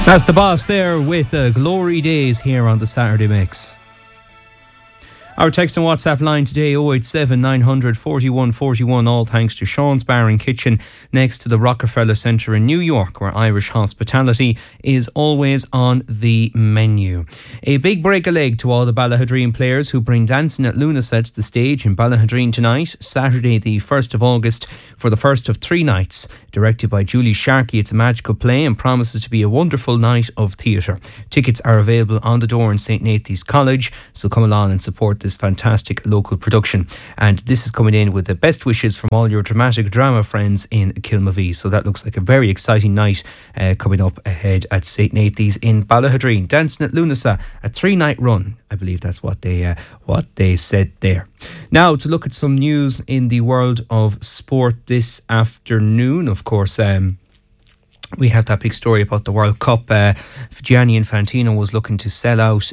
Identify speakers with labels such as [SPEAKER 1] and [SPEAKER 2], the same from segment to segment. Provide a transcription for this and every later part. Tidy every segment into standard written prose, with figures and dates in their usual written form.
[SPEAKER 1] That's the boss there with the Glory Days here on the Saturday Mix. Our text and WhatsApp line today 087 900 41 41, all thanks to Sean's Bar and Kitchen next to the Rockefeller Centre in New York, where Irish hospitality is always on the menu. A big break a leg to all the Ballahadreen players who bring Dancing at Lunasa to the stage in Ballahadreen tonight, Saturday the 1st of August, for the first of 3 nights. Directed by Julie Sharkey, it's a magical play and promises to be a wonderful night of theatre. Tickets are available on the door in St. Nathan's College, so come along and support this fantastic local production. And this is coming in with the best wishes from all your dramatic drama friends in Kilmavee. So that looks like a very exciting night coming up ahead at St. Nathan's in Ballahadreen. Dancing at Lunasa, a 3-night run. I believe that's what they said there. Now to look at some news in the world of sport this afternoon. Of course, we have that big story about the World Cup. Gianni Infantino was looking to sell out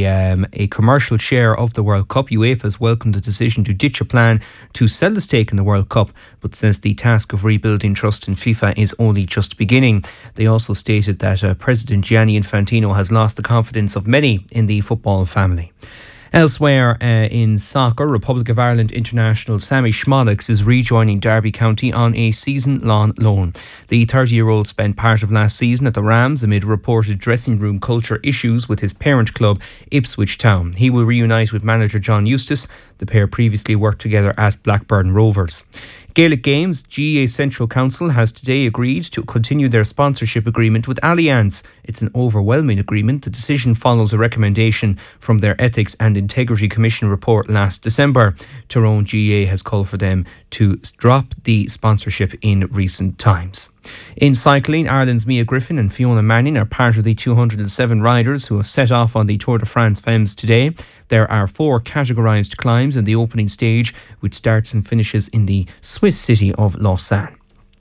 [SPEAKER 1] a commercial share of the World Cup. UEFA has welcomed the decision to ditch a plan to sell the stake in the World Cup, but says the task of rebuilding trust in FIFA is only just beginning. They also stated that President Gianni Infantino has lost the confidence of many in the football family. Elsewhere in soccer, Republic of Ireland international Sammy Schmolix is rejoining Derby County on a season-long loan. The 30-year-old spent part of last season at the Rams amid reported dressing room culture issues with his parent club, Ipswich Town. He will reunite with manager John Eustace. The pair previously worked together at Blackburn Rovers. Gaelic Games, GAA Central Council has today agreed to continue their sponsorship agreement with Allianz. It's an overwhelming agreement. The decision follows a recommendation from their Ethics and Integrity Commission report last December. Tyrone GAA has called for them to drop the sponsorship in recent times. In cycling, Ireland's Mia Griffin and Fiona Manning are part of the 207 riders who have set off on the Tour de France Femmes today. There are 4 categorised climbs in the opening stage, which starts and finishes in the Swiss city of Lausanne.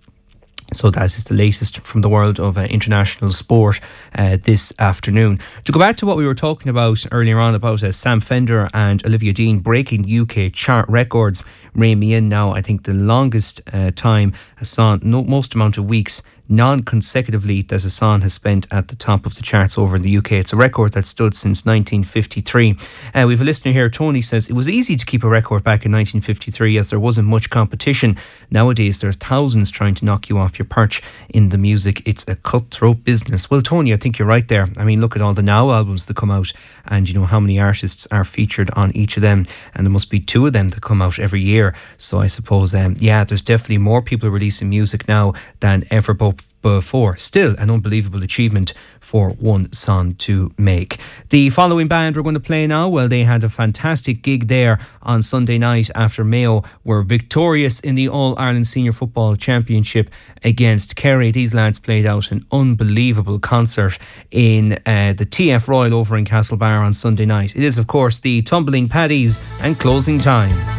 [SPEAKER 1] So that is the latest from the world of international sport this afternoon. To go back to what we were talking about earlier on about Sam Fender and Olivia Dean breaking UK chart records, rein me in now. I think the longest time a song, most amount of weeks non-consecutively that a song has spent at the top of the charts over in the UK. It's a record that stood since 1953. We have a listener here, Tony, says it was easy to keep a record back in 1953 as there wasn't much competition. Nowadays there's thousands trying to knock you off your perch in the music. It's a cutthroat business. Well, Tony, I think you're right there. I mean, look at all the Now albums that come out and you know how many artists are featured on each of them, and there must be 2 of them that come out every year. So I suppose there's definitely more people releasing music now than ever before. Still an unbelievable achievement for one song to make. The following band we're going to play now, well, they had a fantastic gig there on Sunday night after Mayo were victorious in the All-Ireland Senior Football Championship against Kerry. These lads played out an unbelievable concert in the TF Royal over in Castlebar on Sunday night. It is, of course, the Tumbling Paddies and Closing Time.